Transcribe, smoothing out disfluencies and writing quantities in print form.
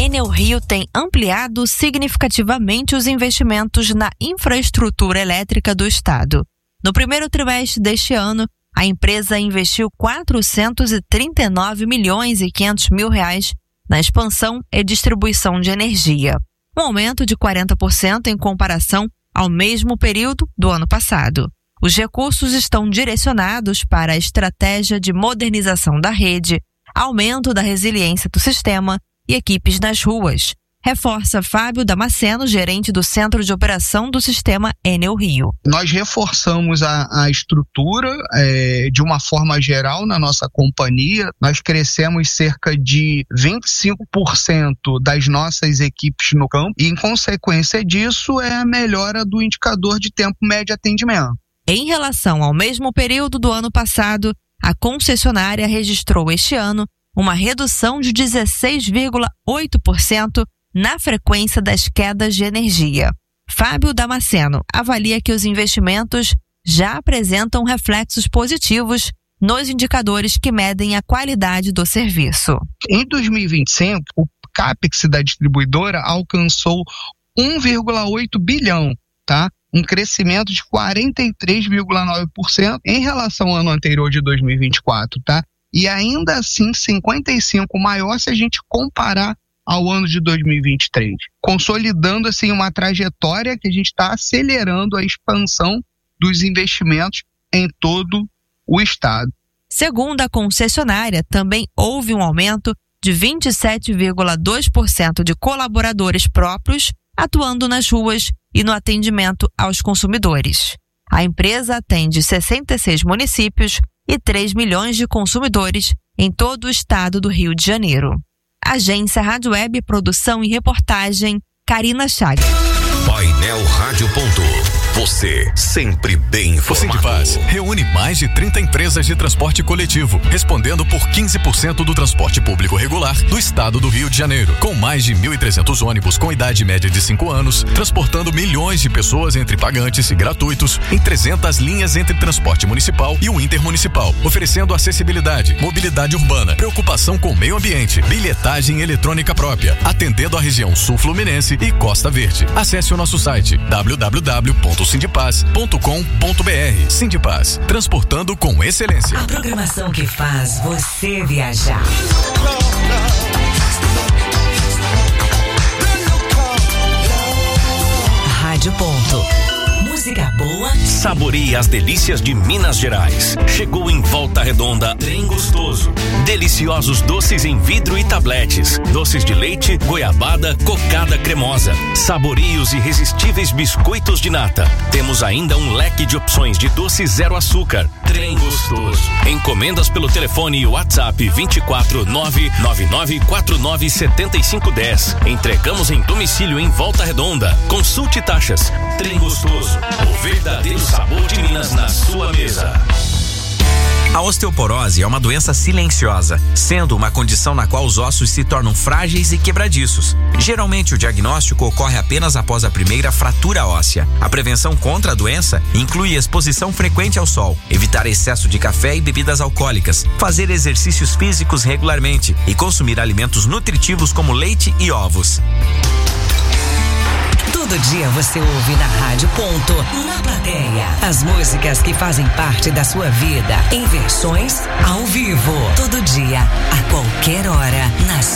Enel Rio tem ampliado significativamente os investimentos na infraestrutura elétrica do estado. No primeiro trimestre deste ano, a empresa investiu R$439,5 milhões na expansão e distribuição de energia, um aumento de 40% em comparação ao mesmo período do ano passado. Os recursos estão direcionados para a estratégia de modernização da rede, aumento da resiliência do sistema e equipes nas ruas, reforça Fábio Damasceno, gerente do Centro de Operação do Sistema Enel Rio. Nós reforçamos a estrutura de uma forma geral na nossa companhia. Nós crescemos cerca de 25% das nossas equipes no campo e, em consequência disso, é a melhora do indicador de tempo médio de atendimento. Em relação ao mesmo período do ano passado, a concessionária registrou este ano uma redução de 16,8% na frequência das quedas de energia. Fábio Damasceno avalia que os investimentos já apresentam reflexos positivos nos indicadores que medem a qualidade do serviço. Em 2025, o CAPEX da distribuidora alcançou 1,8 bilhão, tá? Um crescimento de 43,9% em relação ao ano anterior de 2024, tá? E ainda assim 55% maior se a gente comparar ao ano de 2023, consolidando assim uma trajetória que a gente está acelerando a expansão dos investimentos em todo o estado. Segundo a concessionária, também houve um aumento de 27,2% de colaboradores próprios atuando nas ruas e no atendimento aos consumidores. A empresa atende 66 municípios e 3 milhões de consumidores em todo o estado do Rio de Janeiro. Agência Rádio Web, produção e reportagem, Karina Chagas. Painel Rádio. Você sempre bem informado. O Sindipaz reúne mais de 30 empresas de transporte coletivo, respondendo por 15% do transporte público regular do estado do Rio de Janeiro, com mais de 1.300 ônibus com idade média de 5 anos, transportando milhões de pessoas entre pagantes e gratuitos em 300 linhas entre transporte municipal e o intermunicipal, oferecendo acessibilidade, mobilidade urbana, preocupação com o meio ambiente, bilhetagem eletrônica própria, atendendo a região sul fluminense e Costa Verde. Acesse o nosso site www.sindipaz.com.br. Sindipaz, transportando com excelência. A programação que faz você viajar. Rádio Ponto. Música boa. Saboreie as delícias de Minas Gerais. Chegou em Volta Redonda, Trem Gostoso. Deliciosos doces em vidro e tabletes. Doces de leite, goiabada, cocada cremosa. Saboreie os irresistíveis biscoitos de nata. Temos ainda um leque de opções de doce zero açúcar. Trem Gostoso. Encomendas pelo telefone WhatsApp 24999497510. Entregamos em domicílio em Volta Redonda. Consulte taxas. Trem Gostoso. O verdadeiro sabor de Minas na sua mesa. A osteoporose é uma doença silenciosa, sendo uma condição na qual os ossos se tornam frágeis e quebradiços. Geralmente, o diagnóstico ocorre apenas após a primeira fratura óssea. A prevenção contra a doença inclui exposição frequente ao sol, evitar excesso de café e bebidas alcoólicas, fazer exercícios físicos regularmente e consumir alimentos nutritivos como leite e ovos. Todo dia você ouve na Rádio Ponto, na plateia, as músicas que fazem parte da sua vida, em versões ao vivo. Todo dia, a qualquer hora, nas